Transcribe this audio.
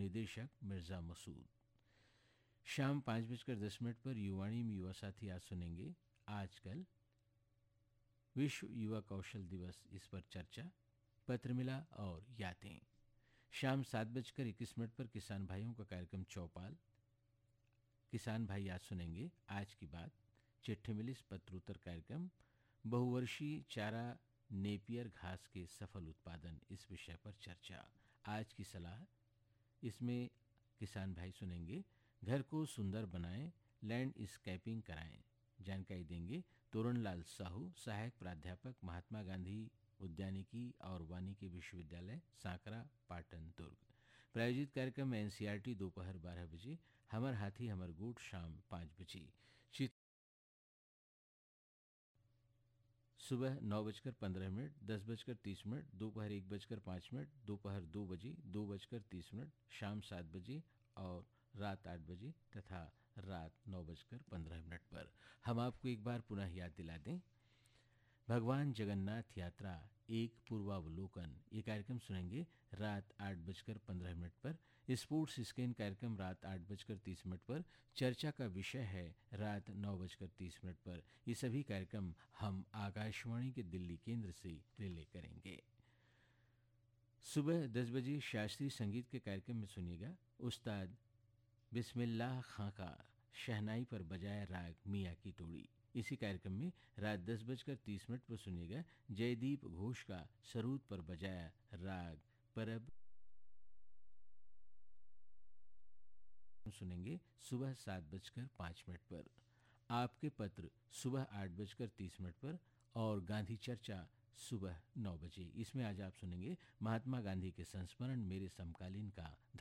निदेशक मिर्ज़ा मसूद। शाम 5:10 पर युवाणी में युवा साथी आज सुनेंगे आजकल विश्व युवा कौशल दिवस, इस पर चर्चा, पत्र मिला और यादें। शाम 7:21 पर किसान भाइयों का कार्यक्रम चौपाल। किसान भाई आज सुनेंगे आज की बात, चिट्ठी मिली पत्रोत्तर कार्यक्रम, बहुवर्षीय चारा नेपियर घास के सफल उत्पादन, इस विषय पर चर्चा। आज की सलाह, इसमें किसान भाई सुनेंगे घर को सुंदर बनाएं, लैंडस्केपिंग कराएं। जानकारी देंगे तोरणलाल साहू, सहायक प्राध्यापक, महात्मा गांधी उद्यानिकी और वानिकी विश्वविद्यालय, सांकरा, पाटन, दुर्ग। प्रायोजित कार्यक्रम एनसीईआरटी दोपहर 12 बजे, हमर हाथी हमर गोठ शाम 5 बजे। सुबह 9:15, 10:30, दोपहर 1:05, दोपहर 2 बजे, 2:30, शाम 7 बजे और रात 8 बजे तथा रात 9:15 पर। हम आपको एक बार पुनः याद दिला दें, भगवान जगन्नाथ यात्रा एक पूर्वावलोकन, ये कार्यक्रम सुनेंगे रात 8:15 पर। स्पोर्ट्स स्कैन कार्यक्रम रात 8:30 पर। चर्चा का विषय है रात 9:30 पर। ये सभी कार्यक्रम हम आकाशवाणी के दिल्ली केंद्र से रिले करेंगे। सुबह 10 बजे शास्त्रीय संगीत के कार्यक्रम में सुनिएगा उस्ताद बिस्मिल्लाह खां का शहनाई पर बजाया राग मियाँ की टोड़ी। इसी कार्यक्रम में रात 10:30 पर सुनिएगा जयदीप घोष का सरूद पर बजाया राग परब। सुनेंगे सुबह 7:05 पर। आपके पत्र सुबह 8:30 पर और गांधी चर्चा सुबह 9 बजे। इसमें आज आप सुनेंगे महात्मा गांधी के संस्मरण, मेरे समकालीन का